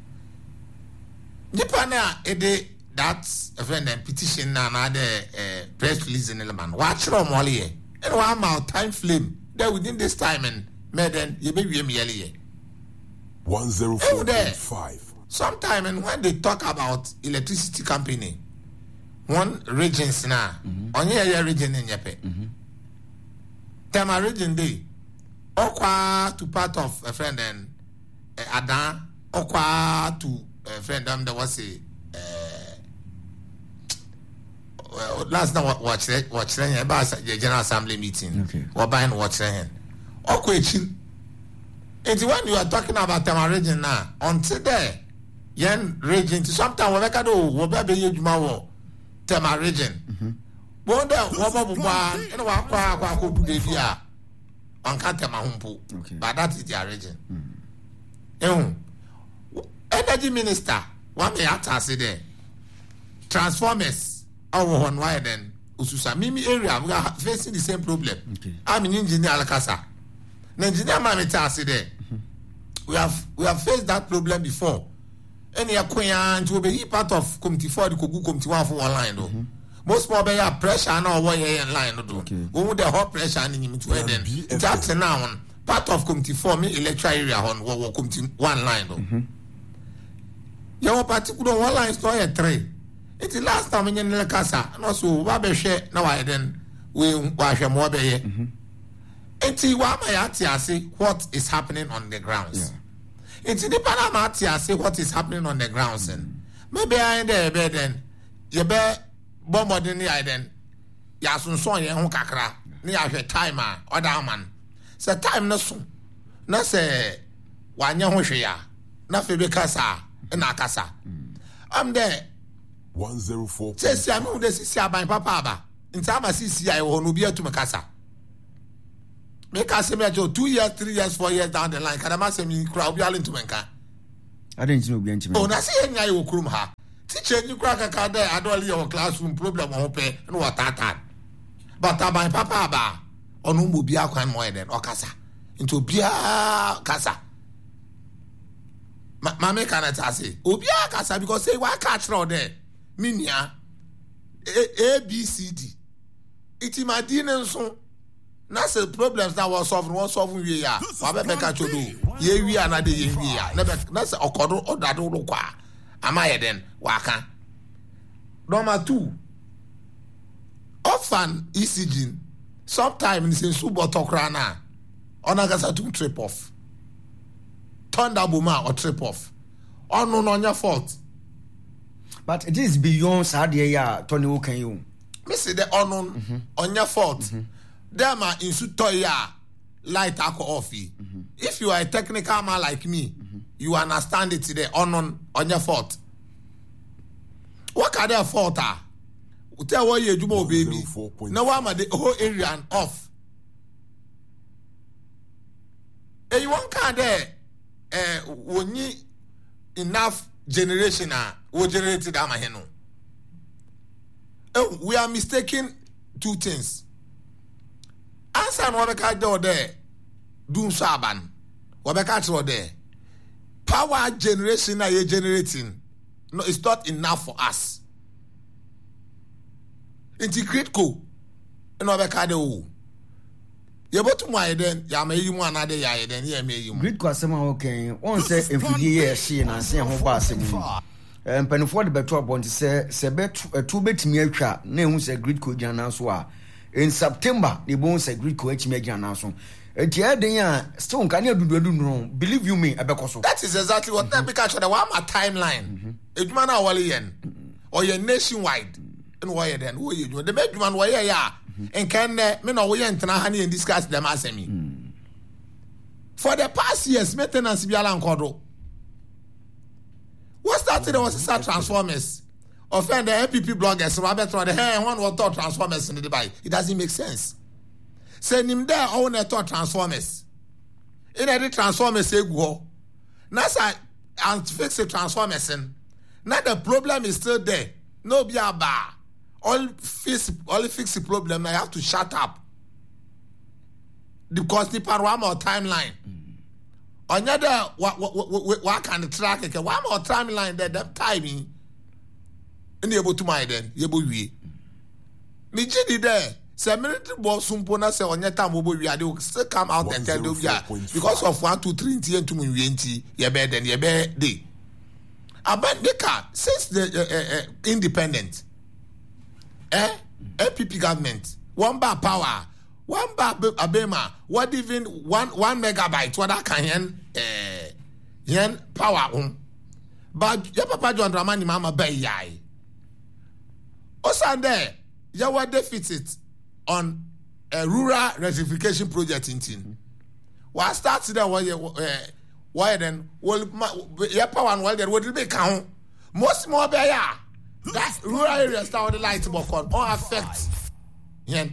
[SPEAKER 9] nipa na ede that a friend and petition na na the uh, press release in eleman wa chiro mo le ye and wa ma time frame that within this time and me then ye be wi me yele ye
[SPEAKER 8] one oh four point five
[SPEAKER 9] sometime and when they talk about electricity company one regions na onye ya region in yepe
[SPEAKER 1] mhm
[SPEAKER 9] tema region dey okwa to part of a friend and uh, Adan okwa to a friend them that was a uh, well, last night watch watch watch about the general assembly meeting
[SPEAKER 1] okay
[SPEAKER 9] or buying watch then okwa echi and when you are talking about tema region now until there yen region sometimes we make do we be be adwuma wo tema region
[SPEAKER 1] mhm
[SPEAKER 9] bon da wo bo bo ene wa kwa kwa ko du de dia on ka tema humpo but that is their region eh energy minister one me atase there transformers our one why then ususa mimi area we are facing the same problem
[SPEAKER 1] okay
[SPEAKER 9] I'm an engineer alakasa na engineer man me tase there we have we have faced that problem before any akoya nti be part of committee for the kogu committee one for one line do most more be pressure na one here line do go with the hot pressure and him to then that now part of committee for me electoral area on one committee one line do your particular one line so here three it is last time in the casa no so wa be hwe na wa then we wa hwe mo be ye enti wa ma ya ti ase what is happening on the grounds yeah. It's the Panama say what is happening on the grounds and maybe I there be then you be bomb den ya then ya sunson ye ho kakra na ya hwe time a other man say time no so na say wanya ho hwe ya na fe be kasa na kasa am there
[SPEAKER 8] one oh four
[SPEAKER 9] say see am dey see aban papa aba nti ama see see ai ho no bi atum kasa Make us say me two years, three years, four years down the line. Can I say me crowd be all into menka?
[SPEAKER 1] I didn't know be into
[SPEAKER 9] Oh, na say any I krum ha. Teacher you crack a card there. I don't your classroom problem on pay no what that. But my papa ba on whom will be a kwan more than okasa into bia kasa. Ma me cannot say obia kasa because say why catch round there. Minia A B C D. It my dinner so. Na say problems that was solved one solving we ya. Wa be be catch do. Ye wi anade ye wi ya. Na be na say okodo odado do kwa. Am I then waka. Number two. Often E C G sometimes in subotokra na onagasa to trip off. Thunderboma or trip off. On no on your fault.
[SPEAKER 1] But it is beyond Sadia ya Tony Wokan you.
[SPEAKER 9] Me say the on mm-hmm. on your fault. Mm-hmm. Them are in sutoya light alcohol fee. Mm-hmm. If you are a technical man like me, mm-hmm. you understand it today on on on your fault. What are their fault are? Tell what you do, baby. Now I'm at the whole area and off. And you won't kind there. Eh, when you enough generation are what generated Amaheno. Oh, we are mistaking two things. Answer Wabeka do there. Doom Saban. Wabeka do there. Power generation are you generating? No, it's not enough for us. Integrate co. And Wabeka do. You bought to my then, ya may you one other ya then, ya may you.
[SPEAKER 1] Great Quasama, okay. One say, if you hear she and I say, home passing. And Pennyford better want to say, Sebet, a two bit me trap, name say Great Kojana Swa. In September, the bones say Great Coach Major so. And here they are, stone can you do do wrong? Believe you me, Abacoso.
[SPEAKER 9] That is exactly what that because the one my timeline. It man our Wallian or your nationwide. And why then? Who you do? The bed man, why ya? And can me know we enter honey and discuss them as me. For the past years, maintenance be alan kodo. What started was start transformers. Offend the M P P bloggers, Robert the hair one was thought transformers in the Dubai. It doesn't make sense. Send him there own a thought transformers. In any transformers say go. NASA and fix the transformers in. Now the problem is still there. No be a bar. All fix all fix the problem. I have to shut up. Because the one more timeline. On the other, what what what kind of track? One more timeline that that timing. And you able to my then you able we. Me jidi there. Say military boss sumpona say on your time we are they will still come out and tell you yeah because of one two three and two twenty you better than you better day. About the car since the uh, uh, independent. Eh? N P P government. One bar power. One bar abema. What even one one megabyte? What that can eh yen power um. But your papa John Dramani mama bay yai. Also there, you were deficit on a rural rectification project in Tin. Well, start there why why then well your power and well there would be count. Most more bay ya. That rural areas now the light box on all affect yen.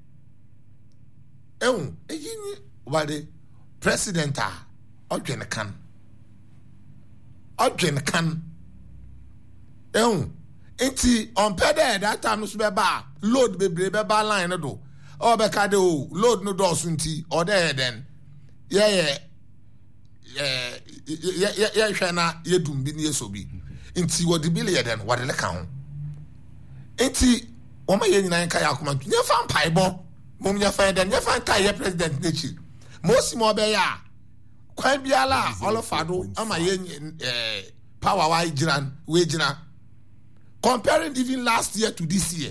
[SPEAKER 9] Eh, eh, what the president ah, Odwen can. Odwen can. Eh, enti on pede that time no be ba load be be ba line no do. O be ka de o load no do sunti or there then. Yeah yeah. Yeah yeah yeah yeah hwe na yedum bi ne so bi. Enti what the bill then what the can. Enti o ma ye nyina kan yakoma. Nya fa mpaibo. Mum nya fa den nya fa kai ye president nechi. Most mo be ya. Kwan biala all of ado ama ye eh power wa jiran we jina. Comparing even last year to this year.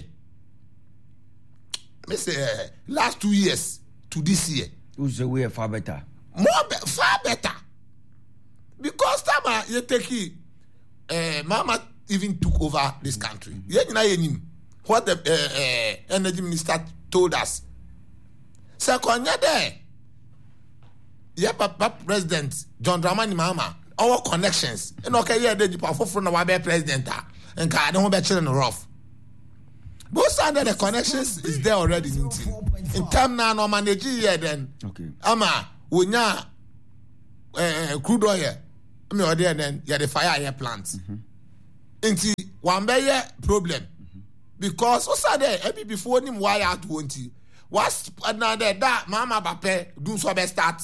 [SPEAKER 9] Me say uh, last two years to this year.
[SPEAKER 1] Who's the way far better?
[SPEAKER 9] More be- far better. Because Tama you take it, uh, Mama even took over this country. Mm-hmm. What the uh, uh, energy minister told us. Second there, yeah, Papa President John Dramani Mahama, our connections. And okay, yeah, the powerful from our president. And I don't want to be rough. Both under the connections is there already. in time now no manage here then
[SPEAKER 1] okay
[SPEAKER 9] ama wonya eh crude oil me or there then you the fire air plants nti one be problem because also there every before nim wire out twenty was another that mama bape do so be start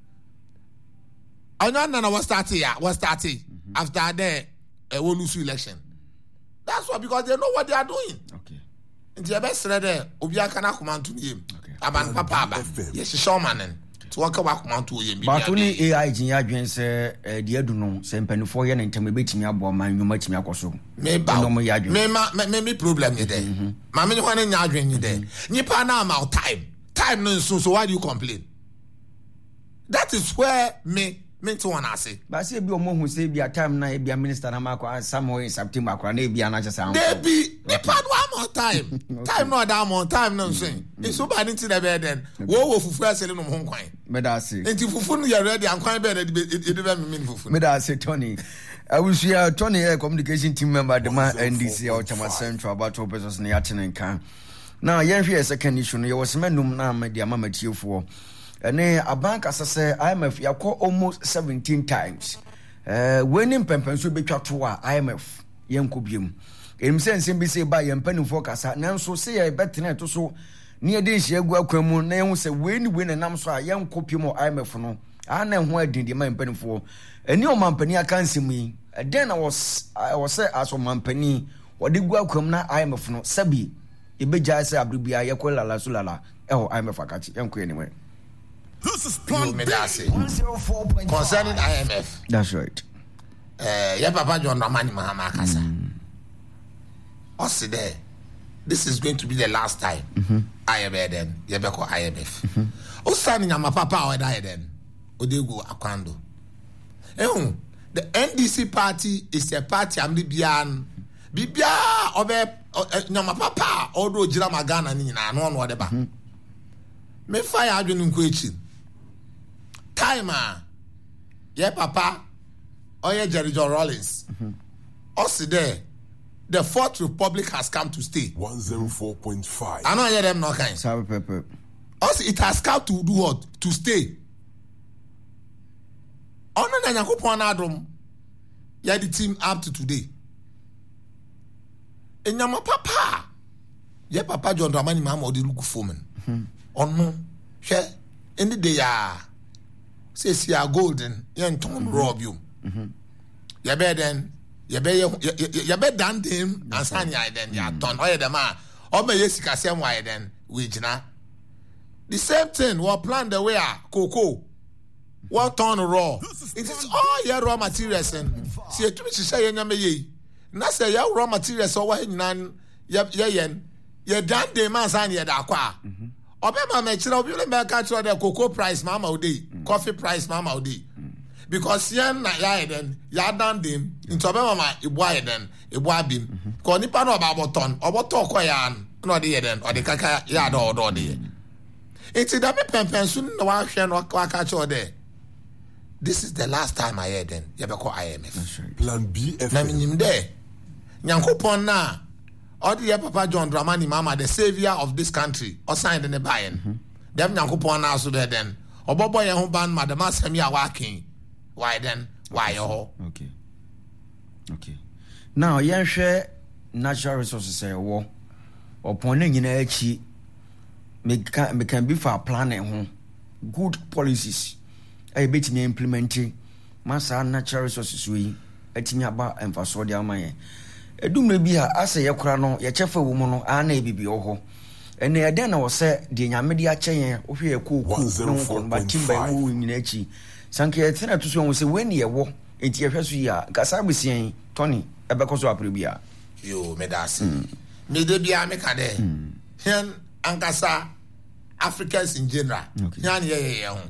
[SPEAKER 9] anya na was start here was starting mm-hmm. after the uh, we lose election. That's why, because they know what they are doing.
[SPEAKER 1] Okay.
[SPEAKER 9] And the best there obi aka na command to him aban papa aba yes showman to work about command to him
[SPEAKER 1] but only A I gin adwen say eh de adu no say mpanifo ye ne ntem betimi abo man nwuma timi akoso
[SPEAKER 9] me ba me ma me me problem ye there ma me ho na nya adwen ye there nipa na am time time no so so why do you complain? That is where me me to wanna say
[SPEAKER 1] but say bi omo hu say bi time na bi minister na makwa Samuel in September akwa na bi na chese am
[SPEAKER 9] there be nipa no am time time no that am time no say e so bad into the bed then wo wo fufu asele no ho kwan
[SPEAKER 1] me da say
[SPEAKER 9] enti fufu no you ready an kwan bed e de be me fufu
[SPEAKER 1] me da say Tony I wish you are Tony a communication team member the man N D C or Chama Central about to business na yatene kan now yen hwe second issue no ye was menum na me dia mama tiefo ene abanka sese I M F yakọ almost seventeen times eh winning pempenso betwa to a I M F yenko biem em sense bi say ba yempanifo kasa nanso say ye betene to so ne ye de hye agu akwamu na ye se weni weni nam so a yenko piem I M F no ana ho adindi ma yempanifo eni o mampani aka nsem yi den na was I was say as o mampani wode gu akwam na I M F no sabi e beja say abribia ye ko lala sulala e ho I M F akachi yenko anyway.
[SPEAKER 8] This is Plan B.
[SPEAKER 9] Concerning I M F.
[SPEAKER 1] That's right.
[SPEAKER 9] Uh, yeah, Papa John Ramani Mahama Kasa. Also there, this is going to be the last time mm-hmm. I M F then, Yabeko I M F. Also, my papa or die then, Odegu Akwando. Eh, the N D C party is a party I'm Bibian. Bibia obe nyama papa odo jira magana ni na no no whatever. Me fire adwenu nkoechi. Time ah. Yeah, papa. Oh, yeah, Jerry John Rollins. Mm-hmm. Also there, the Fourth Republic has come to stay.
[SPEAKER 8] one oh four point five.
[SPEAKER 9] I know I hear them no kind.
[SPEAKER 1] Sorry, Pepper.
[SPEAKER 9] Also, it has come to do what? To stay. Ono na Yakupon Adam. Yeah, the team up to today. And Yama papa. Yeah, Papa John Dramani Mama or the Lugu Foreman. Ono. She. In the day, ah. Says you are golden, young Tom rob you. You better then, you better, you better done him and sign ya then, ya ton, or the man, or may you see a same way then, which na. The same thing, what plan the way, cocoa, what ton raw. It is all your raw materials and see a two say in your may. Not say your raw materials or what none, yep, yen, you done the man sign ya da qua. Obema me chira obi le me ka chira the cocoa price mama odi coffee price mama odi because yen na ya den ya dan dem into obema ma ibu aye den ibu abim ko nipa no ba boton oboto koya no de den o de kaka ya do do de enti da me pempen su na wa hwe no ka ka chira de this is the last time I heard them you be call I M F
[SPEAKER 8] Plan B F
[SPEAKER 9] na minim de nyankopon na or the Papa John Dramani Mama, the savior of this country, or signed in the Bayern. Them Yankupon also there then. Or Bobo Yahu Ban, Madame Samia Waking. Why then? Why oh?
[SPEAKER 1] Okay. Okay. Now, yen share natural resources say war. Or pointing in a chi me can be for planning home. Good policies. I bet me implementing Massa natural resources we at me about and for Sodia Maya. Edum na bi ha ase ye kora no ye chefa wo mu no ana e bibi oho ene e den na wo se de nyame de ache yen wo hwe koku no ko ba timba wo nyina achi sanke ye tena to so wo se weni ye wo enti ye hwe so ya gasa besien Tony e be ko so apre bia
[SPEAKER 9] yo me da se me de bia me ka de hen ankasa Africans in general yan ye ye ye ho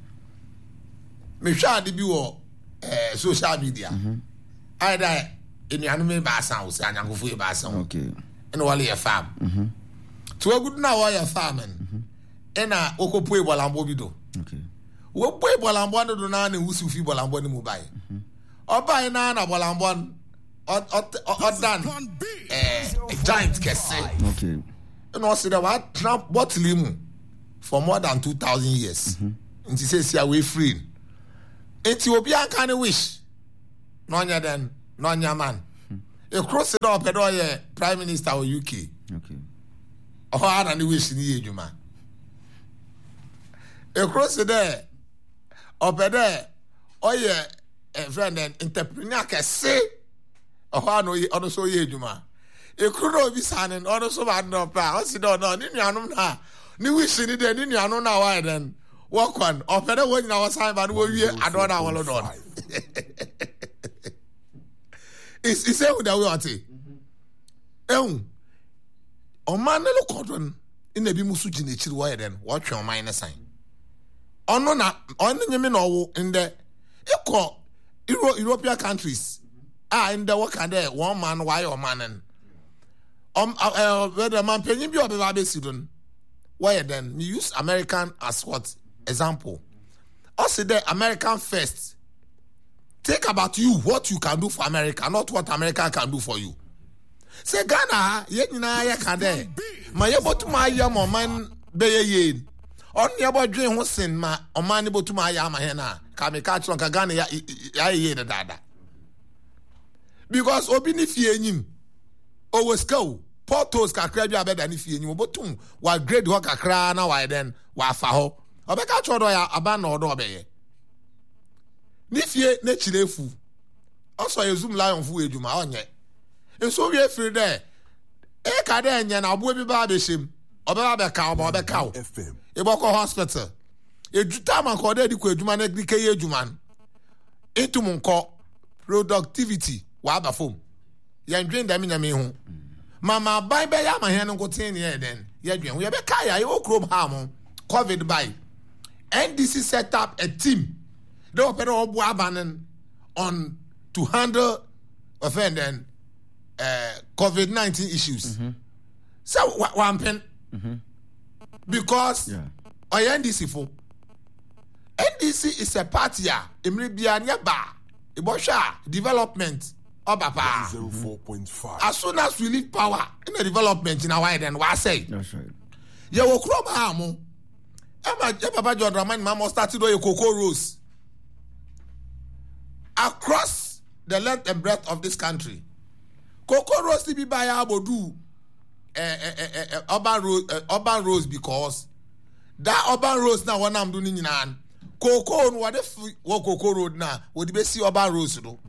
[SPEAKER 9] me hwa de bi wo eh social media either in the anime bass and I'm going bass
[SPEAKER 1] okay
[SPEAKER 9] and all your farm mm-hmm. To a good now all your farming and a okopwe bolambobido
[SPEAKER 1] okay
[SPEAKER 9] we boy bolambon do na na wusufi bolambon mu bai obai na na bolambon or done eh giant kese
[SPEAKER 1] okay
[SPEAKER 9] and also the what trap bottle mu for more than two thousand years. Mm-hmm. And he says, "See, we free." Ethiopia can wish. Nonya then, nonya man. You cross it up, and Prime Minister of U K.
[SPEAKER 1] Okay.
[SPEAKER 9] Oh, I don't wish ni you man. You cross it there, up there. Oh yeah, a friend and entrepreneur can say. Oh, I know you also you man. You could not be signing also man no pa. I said no, no, ni anu na. Ni wish ni de ni anu na why then. Walk one. Up there when I was sign, but we I don't know what on. It's it's a that we are saying. Eh, o man no cotton in the bimusu jinichi why then. Watch your mind sign. Ono na ono nyeme no in the equal Euro, European countries. Ah, in the work there one man why or man and um uh whether man penny be obe ba sidon. Why then? We use American as what example. Also the American first. Think about you, what you can do for America, not what America can do for you. Say Ghana, yet na ya kade. Ma yebo to my yam or man be ye. On yabo dream Hussein ma or man able to my yam hena. Kame catch on Ghana ya ye the dada. Because obini fie nyim. Always go. Portos kakra bia better than fie nyim. Obotum wa grade ho kakra na wa then wa fa ho. Obeka chodo ya aba na odo obeye. Nifie ne chirefu. Also ye zoom lion fu eduma onye. Enso we free there. E ka de enye na abo bi ba be shem. Oba ba ka oba be ka o. E boko hospital. Ejuta man ko de di ko eduma na di ke ye eduma. Etu mun ko productivity wa ba fom. Ye ndwen da me nyame hu. Mama bai be ya ma he no ko tin ye den. Ye dwen. Ye be ka ya ye okrom ha mo. COVID by N D C set up a team. They were on to handle offending uh, COVID nineteen issues. Mm-hmm. So one pen mm-hmm. because yeah. N D C for N D C is a party ya Emribiania ba Ebosha development of papa
[SPEAKER 8] zero four point five.
[SPEAKER 9] As soon as we leave power in the development in our then what say?
[SPEAKER 1] That's right.
[SPEAKER 9] You will crop hamo. Emma Papa John Raman Mama started with a cocoa rose. Across the length and breadth of this country, cocoa rose to be by Abodu, uh, uh, uh, urban rose, uh, urban rose because that urban rose now what I'm doing in an cocoa what if what cocoa road now would be see urban rose do.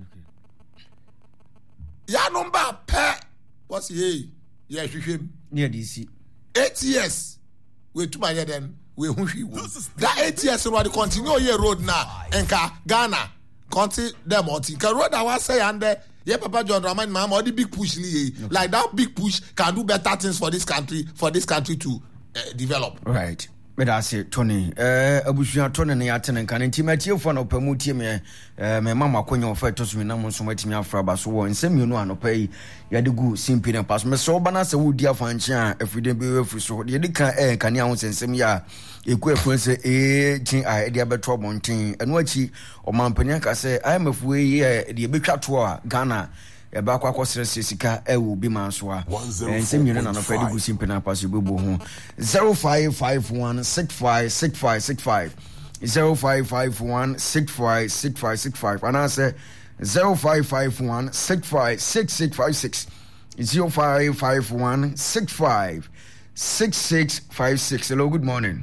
[SPEAKER 9] Ya number per what's ye? Yes, you him
[SPEAKER 1] near D C.
[SPEAKER 9] Eight years we to my then we who that eight years we the continue year road now and Ghana. Conti them or the road I was say and there, yeah, Papa John Raman, ma'am, or the big push, okay. Like that big push can do better things for this country, for this country to uh, develop.
[SPEAKER 1] Right. But I say, Tony, uh, Abushia Tony, and Yaten can intimate you for no permuti me, uh, my mamma, when you offer to me, no so much me after Basso, and send you no one pay, you had the good simply and pass me so banas, a wood dear fancha, if we didn't be with so the Dika air can you and some ya. Equipment say eh chin I dia beto bontin eno achi o mampanyaka say I am of we the betwa to Ghana e ba kwa kwosere sika e wo bi man so a en sem nyina na no pedi gusim pena pass you bo ho zero five five one six five six five six five zero five five one six five six five six five and I say zero five five one six five six six five six zero five five one six five six six five six. Hello, good morning.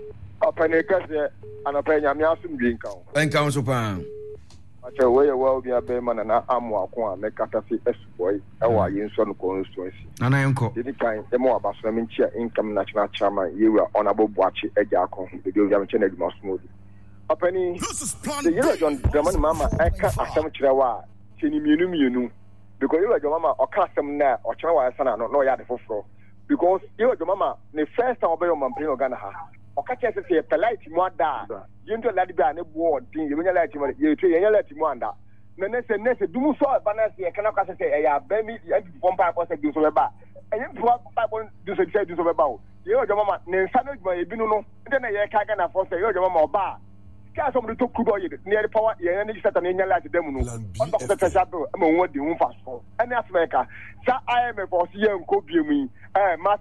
[SPEAKER 11] Apaneka anapenya nyamiasu mbinka.
[SPEAKER 1] Enka unso pa.
[SPEAKER 11] Acha we wa obi abema na amu akon a mekata fi esboy ewa yinso no constituency.
[SPEAKER 1] Nana enko.
[SPEAKER 11] Didi kan emo abasona menchia income national chairman yewa honorable Boachi eja akon de obi amche na eduma smoothie. Apani the yewa John Dramani mama eka asem kirewa cheni mienu mienu because yewa John mama oka asem na o kire wa asa na no ya de foforo because yewa John mama the first time obey man play Ghana ha okache se se polite mo da yento ladi ba ne bo din ye nya lati mo ye tue ye nya lati mo anda na ne se ne se dumu so ba na se kana ka se e ya ba mi e di pompa ko se du so be ba e yin po pa ko du so du so be ba o ye o jama ne nsa no juma ye binu no de na ye ka ga na for se ye o jama oba ka so mo to kudo ye ne ye power ye ne ji sata ne nya lati dem no on ba se se shadow mo won di un fa so ene afreka sa I M F o si ye nko biemu eh masa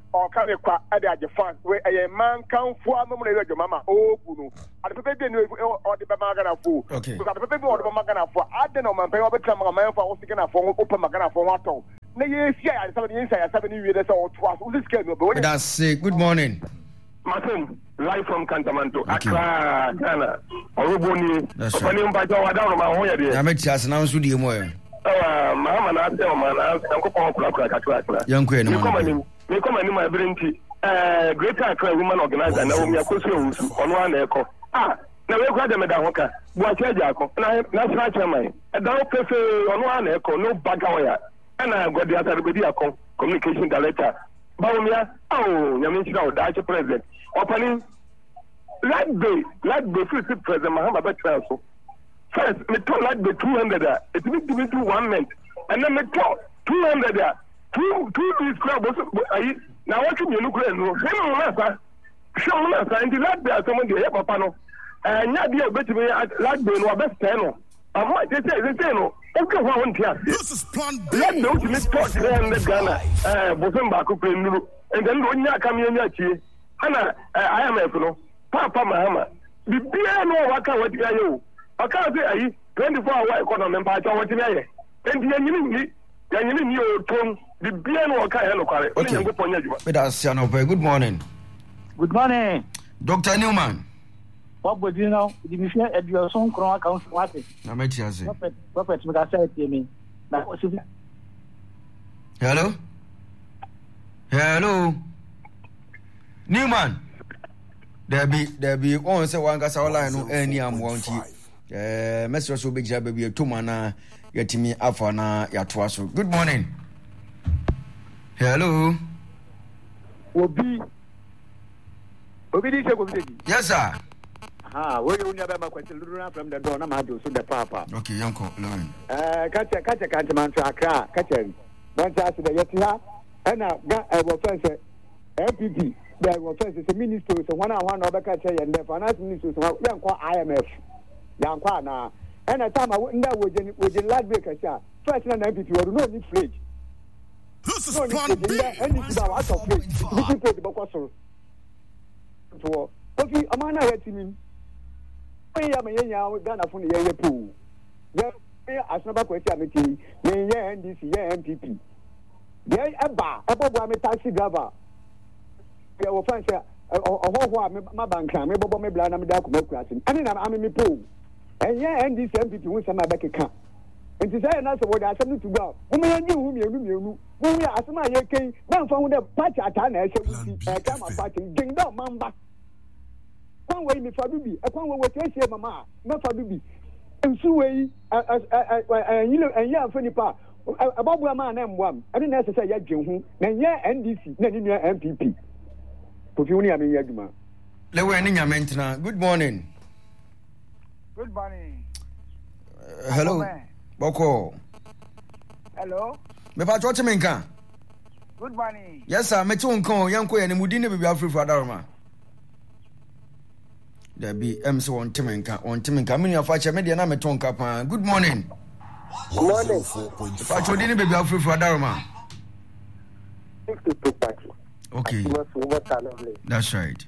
[SPEAKER 11] or can a at the fan where a man can form a mama oh at the paper or the Magana fool.
[SPEAKER 1] Okay.
[SPEAKER 11] Because the paper or the Magana for I don't know my pay over time my for was going to form open Magana for what all. No, yes, yeah, I saw the inside seven years or twice. Who's scared?
[SPEAKER 1] That's it. Good morning.
[SPEAKER 11] Martin, live from Cantamanto, Accra, Ghana. Oruboni.
[SPEAKER 1] That's
[SPEAKER 11] right.
[SPEAKER 1] I met you as an answer to you more.
[SPEAKER 11] Uh, Mama, I tell man, I'm going
[SPEAKER 1] Young Queen.
[SPEAKER 11] You come in, you come in my brain. Uh, Greater Accra Women Organizer, Naomi Akusu, on one echo. Ah, now we're glad them at Hoka. What are you? That's right, I don't prefer on one echo, no bagawaya. And I got the other video communication director. Baumia, oh, Yamin, Dutch president. Opening, like the, like the first president, Mahama Betraso. First, me talk like the two hundred, it means to me to one month. And then me talk two hundred, two, two, these crowds. Now, what can you look at? No, show me, and the lad there, someone the help panel. And not be a bit of a lad, no, best panel. I'm what they say, they say, no. Okay, one here.
[SPEAKER 8] This is plan B.
[SPEAKER 11] Let me talk to Ghana, uh, Bosamba, Kupenu, and then when you come in here, Hannah, I am a fellow, Papa Mahama. The beer no waka what you are. I can't say twenty-four hour economy and part of what you are. And the enemy, the enemy, your tongue, the beer no waka, hello,
[SPEAKER 1] okay. That's Sanope. Good morning.
[SPEAKER 12] Good morning.
[SPEAKER 1] Doctor Newman.
[SPEAKER 12] What would you know? Did you share at your song crown account? What is
[SPEAKER 1] I met you?
[SPEAKER 12] Prophet, Prophet, what I said to me.
[SPEAKER 1] Hello? Hello? Newman? There be, there be, one say one gas all I know any am want you. Uh, Mister So Big Jab be a two mana, get me afana, yatwaso. Good morning. Hello?
[SPEAKER 6] Obi. Obi, this is
[SPEAKER 1] yes, sir.
[SPEAKER 6] Ah, where you never make question from the door, no matter so the papa.
[SPEAKER 1] Okay, uncle, Lauren.
[SPEAKER 6] Uh, catch a catch a catch a man to Accra, catch a man to the Yatia, and I will fence M P P. There were first a minister, so one on one over catch and the finance minister, young I M F, young Kwana. And a time I wouldn't know with the lad breaker, first and M P P were no need fridge.
[SPEAKER 8] This is plan B.
[SPEAKER 6] And it's about out of place. We can pay the Bocosol. So, okay, a man I had to mean. I am a young Ghana from the area pool. There, as no question, yeah, and this year M P P. There, a bar, a Bob, a taxi driver. I will find a whole my bank, my Bob, my blind, I'm dark, no crossing. I mean, I'm in the pool. And yeah, and this M P P wins my back account. And to say another word, I something to go. Whom I knew, whom you knew, whom we are some of your king, man found a patch at an air, I come a party, ding dong, mamba. One way, me for Bibi, a one way to say, mamma, not for Bibi. And so, way, you know, and yeah, funny part. About one man and one. I didn't necessarily say, Jim, and yeah, N D C, then in M P P. Good
[SPEAKER 1] morning.
[SPEAKER 4] Good morning.
[SPEAKER 1] Uh, hello. Boko.
[SPEAKER 4] Hello.
[SPEAKER 1] Me pa choche menka.
[SPEAKER 4] Good morning.
[SPEAKER 1] Yes sir, me tu nko yanko ene mudine be afri for adaroma. There be M C one timenka, one timenka. Me ya fa che me de na me tu nka pa. Good morning.
[SPEAKER 11] Good morning.
[SPEAKER 1] Pa chodine be afri for adaroma.
[SPEAKER 11] fifty-two party.
[SPEAKER 1] Okay. That's right.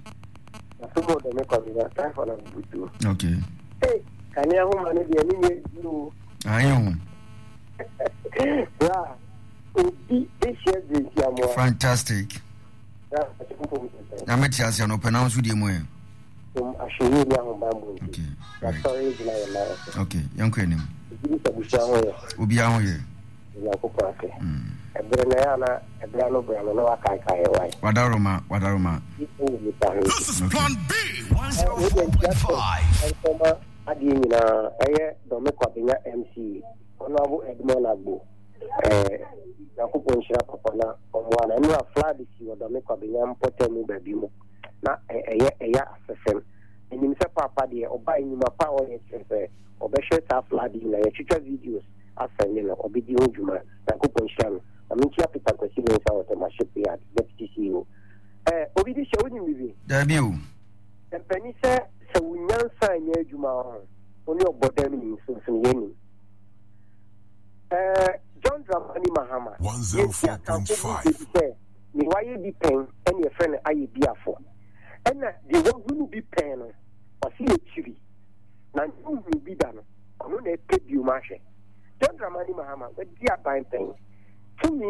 [SPEAKER 1] Okay.
[SPEAKER 11] Hey, can you home and the you?
[SPEAKER 1] I am. Fantastic. I met you as an open house with you. Okay. Right. Okay. Young Queen. Ubi here.
[SPEAKER 11] Ebrenayana, Ebrano Brano, no Akai White.
[SPEAKER 1] Wadaroma, Wadaroma.
[SPEAKER 8] This is plan B.
[SPEAKER 10] one oh four point five.
[SPEAKER 11] And Soma Adina, Aye, Domecopina M C, Honorable Edmond Agbo, eh, Nakupon Shapapana, on one, and you are flat this year, Domecopina, Potemu Babimo. Now, a ya assassin. And in Papa, dear, or buying my power, or Besher Tafladi, like future videos. Ascending or be the Ojuma, and Coupon Sham. I mean, Chiapita Questions out of my shipyard, Deputy C E O. Eh, Obidi showing me.
[SPEAKER 1] Debut.
[SPEAKER 11] And Penny said, so we now sign your Juma only about them in Susan. Eh, John Dramani Mahama.
[SPEAKER 8] one oh four point five.
[SPEAKER 13] ne wayɛ bi pɛn ɛne yɛfrɛ no ayɛ biafoɔ ɛna deɛ wahunu bi pɛn no ɔse yɛkyiri na nhunu bi da no ɔno na ɛpɛ biom ahwɛ John Dramani Mahama wadi aban pɛn tumi